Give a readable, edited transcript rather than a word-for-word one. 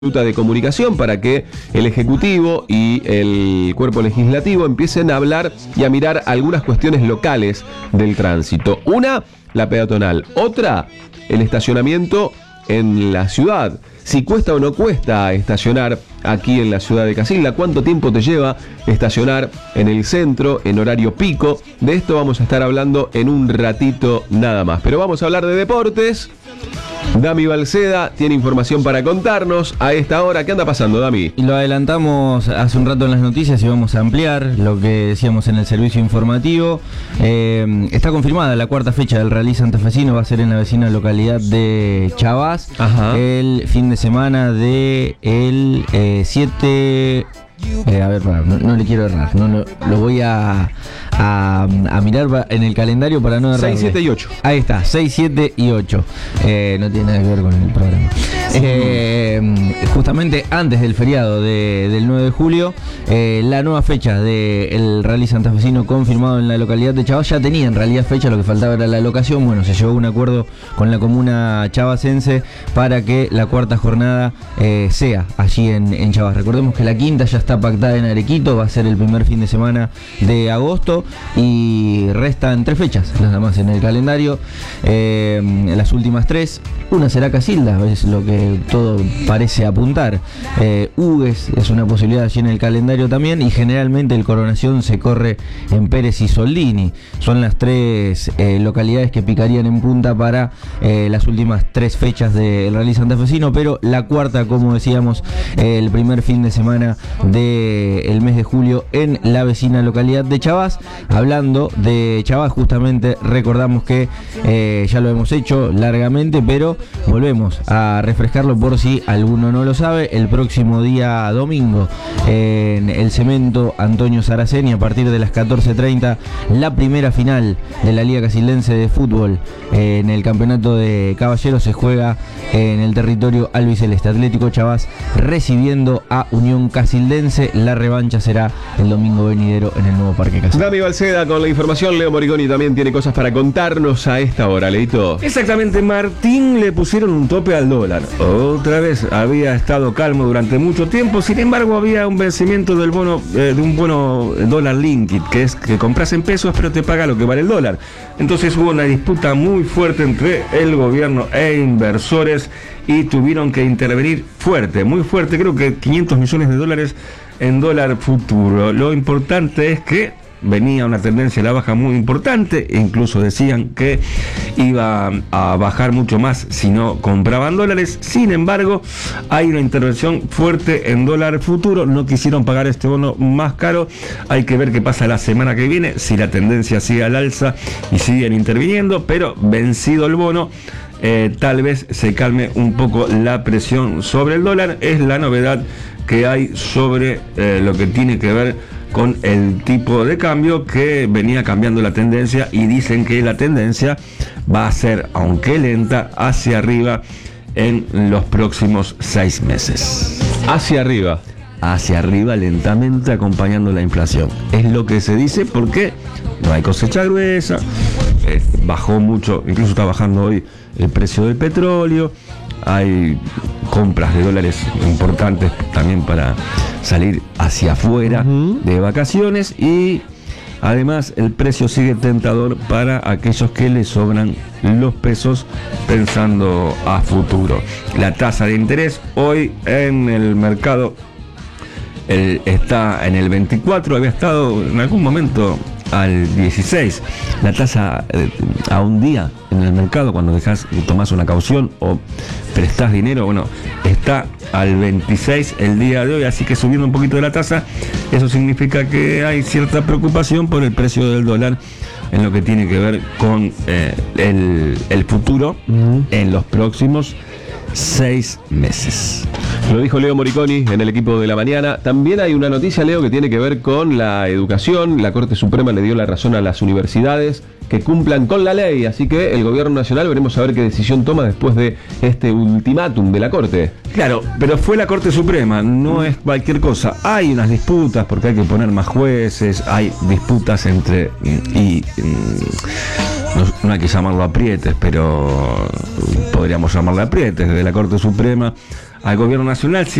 ruta de comunicación para que el Ejecutivo y el Cuerpo Legislativo empiecen a hablar y a mirar algunas cuestiones locales del tránsito. Una, la peatonal. Otra, el estacionamiento en la ciudad. Si cuesta o no cuesta estacionar aquí en la ciudad de Casilda, cuánto tiempo te lleva estacionar en el centro, en horario pico. De esto vamos a estar hablando en un ratito nada más. Pero vamos a hablar de deportes. Dami Balceda tiene información para contarnos a esta hora. ¿Qué anda pasando, Dami? Y lo adelantamos hace un rato en las noticias y vamos a ampliar lo que decíamos en el servicio informativo. Está confirmada la cuarta fecha del Rally Santafesino, va a ser en la vecina localidad de Chavás. Ajá. El fin de semana de el 7... no le quiero errar, lo voy a mirar en el calendario para no errar. 6, 7 y 8. Ahí está, 6, 7 y 8. No tiene nada que ver con el programa. Justamente antes del feriado del 9 de julio, la nueva fecha del Rally Santafesino confirmado en la localidad de Chavás. Ya tenía en realidad fecha, lo que faltaba era la locación. Bueno, se llegó a un acuerdo con la comuna chavasense para que la cuarta jornada sea allí en Chavás. Recordemos que la quinta ya está pactada en Arequito, va a ser el primer fin de semana de agosto y restan 3 fechas nada más en el calendario. Las últimas 3, una será Casilda, es lo que todo parece apuntar. Hugues es una posibilidad allí en el calendario también, y generalmente el Coronación se corre en Pérez y Soldini. Son las 3 localidades que picarían en punta para las últimas 3 fechas del Rally Santafesino, pero la cuarta, como decíamos, el primer fin de semana del mes de julio en la vecina localidad de Chavás. Hablando de Chavás, justamente recordamos que ya lo hemos hecho largamente, pero volvemos a refrescarlo por si alguno no lo sabe. El próximo día domingo en el Cemento Antonio Saraceni, a partir de las 14:30, la primera final de la Liga Casildense de Fútbol en el campeonato de caballeros se juega en el territorio albiceleste. Atlético Chavás recibiendo a Unión Casildense. La revancha será el domingo venidero en el nuevo Parque Casilda. Dami Balceda con la información. Leo Moriconi también tiene cosas para contarnos a esta hora, Leito. Exactamente, Martín, le pusieron un tope al dólar. Otra vez, había estado calmo durante mucho tiempo, sin embargo había un vencimiento del bono, de un bono dólar linked, que es que compras en pesos pero te paga lo que vale el dólar. Entonces hubo una disputa muy fuerte entre el gobierno e inversores y tuvieron que intervenir fuerte, muy fuerte, creo que 500 millones de dólares en dólar futuro. Lo importante es que venía una tendencia a la baja muy importante, incluso decían que iba a bajar mucho más si no compraban dólares. Sin embargo, hay una intervención fuerte en dólar futuro, no quisieron pagar este bono más caro. Hay que ver qué pasa la semana que viene, si la tendencia sigue al alza y siguen interviniendo, pero vencido el bono, tal vez se calme un poco la presión sobre el dólar. Es la novedad que hay sobre lo que tiene que ver con el tipo de cambio, que venía cambiando la tendencia, y dicen que la tendencia va a ser, aunque lenta, hacia arriba en los próximos 6 meses. Hacia arriba. Hacia arriba lentamente, acompañando la inflación. Es lo que se dice porque no hay cosecha gruesa, bajó mucho, incluso está bajando hoy el precio del petróleo, hay compras de dólares importantes también para salir hacia afuera de vacaciones, y además el precio sigue tentador para aquellos que les sobran los pesos pensando a futuro. La tasa de interés hoy en el mercado está en el 24, había estado en algún momento al 16. La tasa a un día en el mercado, cuando tomás una caución o prestás dinero, bueno, está al 26 el día de hoy, así que subiendo un poquito de la tasa. Eso significa que hay cierta preocupación por el precio del dólar en lo que tiene que ver con el futuro en los próximos 6 meses. Lo dijo Leo Moriconi en el equipo de la mañana. También hay una noticia, Leo, que tiene que ver con la educación. La Corte Suprema le dio la razón a las universidades que cumplan con la ley, así que el gobierno nacional, veremos a ver qué decisión toma después de este ultimátum de la Corte. Claro, pero fue la Corte Suprema, no es cualquier cosa. Hay unas disputas porque hay que poner más jueces, hay disputas entre no hay que llamarlo aprietes, pero podríamos llamarlo aprietes. Desde la Corte Suprema al gobierno nacional.